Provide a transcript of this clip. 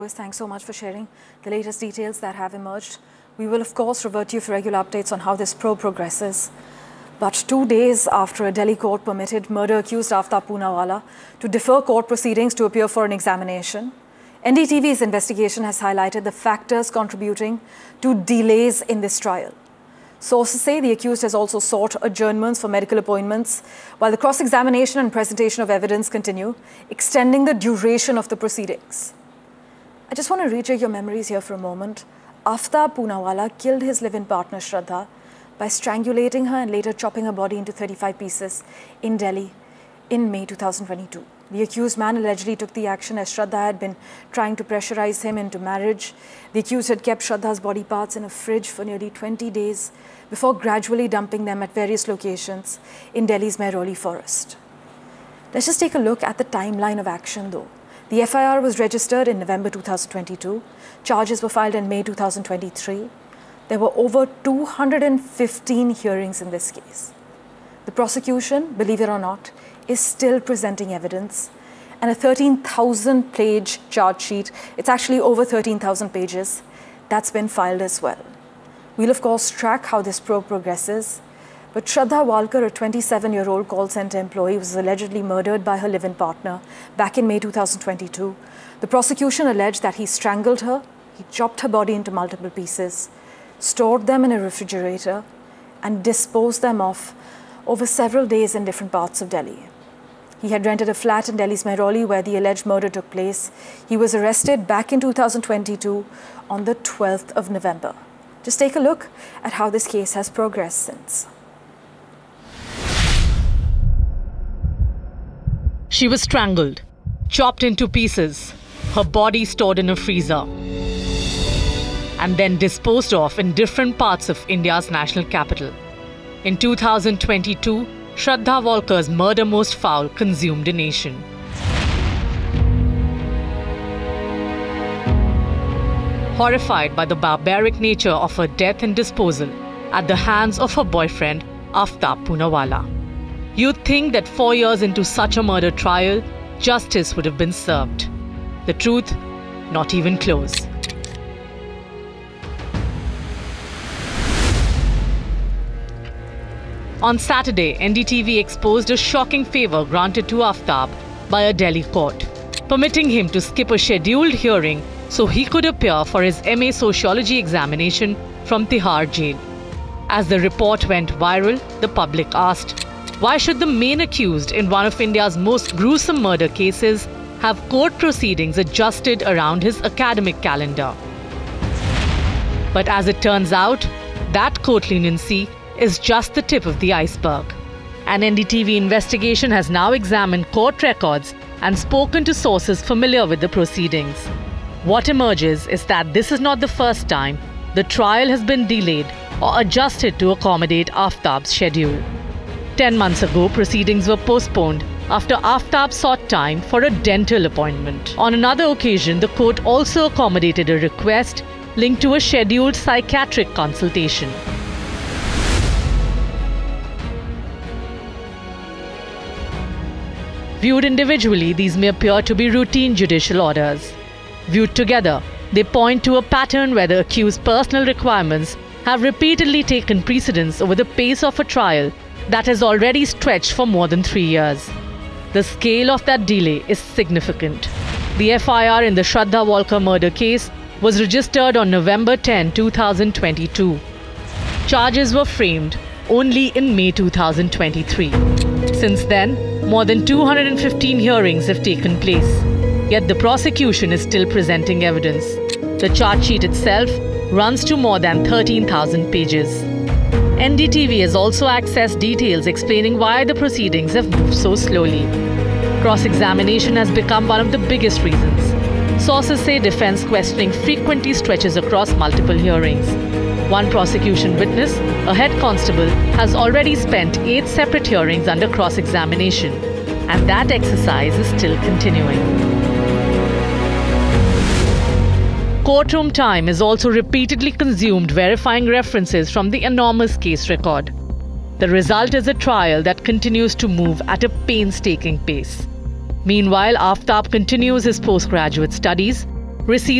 Thanks so much for sharing the latest details that have emerged. We will, of course, revert to you for regular updates on how this probe progresses. But 2 days after a Delhi court permitted murder-accused Aftab Poonawalla to defer court proceedings to appear for an examination, NDTV's investigation has highlighted the factors contributing to delays in this trial. Sources say the accused has also sought adjournments for medical appointments, while the cross-examination and presentation of evidence continue, extending the duration of the proceedings. I just want to rejig your memories here for a moment. Aftab Poonawalla killed his live-in partner Shraddha by strangulating her and later chopping her body into 35 pieces in Delhi in May 2022. The accused man allegedly took the action as Shraddha had been trying to pressurize him into marriage. The accused had kept Shraddha's body parts in a fridge for nearly 20 days before gradually dumping them at various locations in Delhi's Mehrauli forest. Let's just take a look at the timeline of action though. The FIR was registered in November 2022. Charges were filed in May 2023. There were over 215 hearings in this case. The prosecution, believe it or not, is still presenting evidence, and a 13,000-page charge sheet, it's actually over 13,000 pages, that's been filed as well. We'll of course track how this probe progresses, but Shraddha Walkar, a 27-year-old call center employee, was allegedly murdered by her live-in partner back in May 2022. The prosecution alleged that he strangled her, he chopped her body into multiple pieces, stored them in a refrigerator, and disposed them off over several days in different parts of Delhi. He had rented a flat in Delhi's Mehrauli where the alleged murder took place. He was arrested back in 2022 on the 12th of November. Just take a look at how this case has progressed since. She was strangled, chopped into pieces, her body stored in a freezer, and then disposed of in different parts of India's national capital. In 2022, Shraddha Walkar's murder most foul consumed a nation. Horrified by the barbaric nature of her death and disposal at the hands of her boyfriend, Aftab Poonawalla. You'd think that 4 years into such a murder trial, justice would have been served. The truth, not even close. On Saturday, NDTV exposed a shocking favor granted to Aftab by a Delhi court, permitting him to skip a scheduled hearing so he could appear for his MA Sociology examination from Tihar jail. As the report went viral, the public asked, why should the main accused in one of India's most gruesome murder cases have court proceedings adjusted around his academic calendar? But as it turns out, that court leniency is just the tip of the iceberg. An NDTV investigation has now examined court records and spoken to sources familiar with the proceedings. What emerges is that this is not the first time the trial has been delayed or adjusted to accommodate Aftab's schedule. 10 months ago, proceedings were postponed after Aftab sought time for a dental appointment. On another occasion, the court also accommodated a request linked to a scheduled psychiatric consultation. Viewed individually, these may appear to be routine judicial orders. Viewed together, they point to a pattern where the accused's personal requirements have repeatedly taken precedence over the pace of a trial that has already stretched for more than 3 years. The scale of that delay is significant. The FIR in the Shraddha Walkar murder case was registered on November 10, 2022. Charges were framed only in May 2023. Since then, more than 215 hearings have taken place, yet the prosecution is still presenting evidence. The charge sheet itself runs to more than 13,000 pages. NDTV has also accessed details explaining why the proceedings have moved so slowly. Cross-examination has become one of the biggest reasons. Sources say defense questioning frequently stretches across multiple hearings. One prosecution witness, a head constable, has already spent 8 separate hearings under cross-examination, and that exercise is still continuing. Courtroom time is also repeatedly consumed verifying references from the enormous case record. The result is a trial that continues to move at a painstaking pace. Meanwhile, Aftab continues his postgraduate studies, receives